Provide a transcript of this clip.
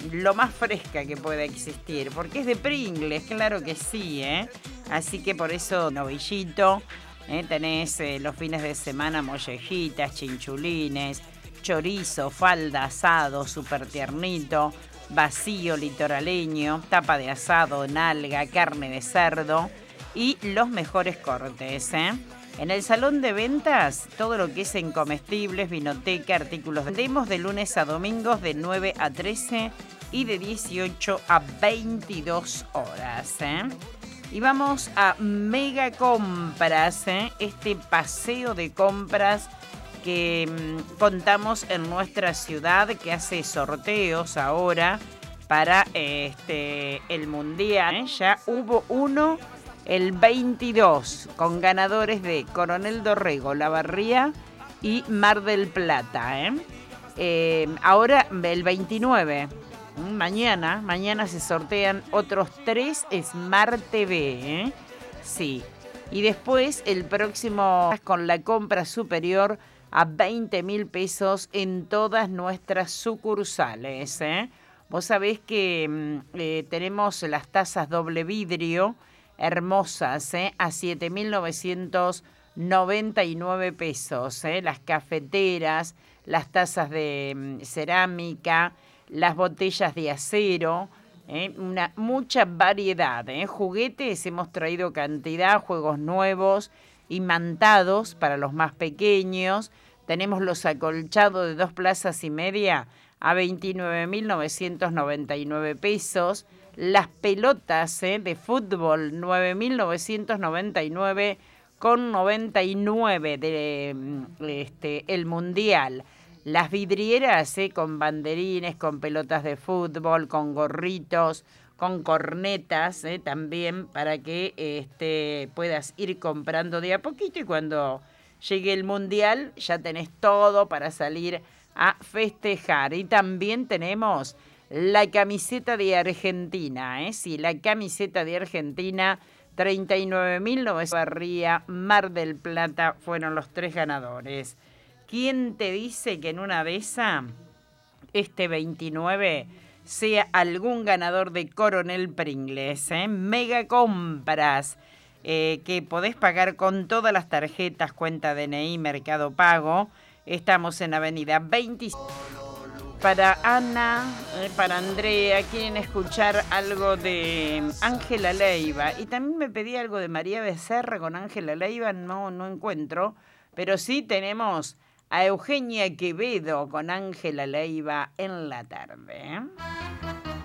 lo más fresca que pueda existir, porque es de Pringles, claro que sí, ¿eh? Así que por eso novillito, tenés los fines de semana mollejitas, chinchulines, chorizo, falda, asado, súper tiernito, vacío litoraleño, tapa de asado, nalga, carne de cerdo y los mejores cortes, ¿eh? En el salón de ventas, todo lo que es en comestibles, vinoteca, artículos. Vendemos de lunes a domingos de 9 a 13 y de 18 a 22 horas. Y vamos a Mega Compras, este paseo de compras que contamos en nuestra ciudad, que hace sorteos ahora para el Mundial. Ya hubo uno el 22, con ganadores de Coronel Dorrego, La Barría y Mar del Plata. Ahora el 29, mañana se sortean otros 3 Smart TV. Sí. Y después el próximo con la compra superior a 20.000 pesos en todas nuestras sucursales. Vos sabés que tenemos las tazas doble vidrio hermosas, a 7.999 pesos. Las cafeteras, las tazas de cerámica, las botellas de acero, mucha variedad. Juguetes hemos traído cantidad, juegos nuevos, imantados para los más pequeños. Tenemos los acolchados de 2 plazas y media a 29.999 pesos. Las pelotas de fútbol, 9.999 con 99 de el Mundial. Las vidrieras con banderines, con pelotas de fútbol, con gorritos, con cornetas también, para que puedas ir comprando de a poquito y cuando llegue el Mundial ya tenés todo para salir a festejar. Y también tenemos la camiseta de Argentina, sí, la camiseta de Argentina, 39.900. Barría, Mar del Plata fueron los 3 ganadores. ¿Quién te dice que en una de esas, este 29, sea algún ganador de Coronel Pringles? Mega Compras, que podés pagar con todas las tarjetas, cuenta DNI, Mercado Pago. Estamos en Avenida 25. Para Ana, para Andrea, quieren escuchar algo de Ángela Leiva. Y también me pedí algo de María Becerra con Ángela Leiva, no encuentro. Pero sí tenemos a Eugenia Quevedo con Ángela Leiva en la tarde.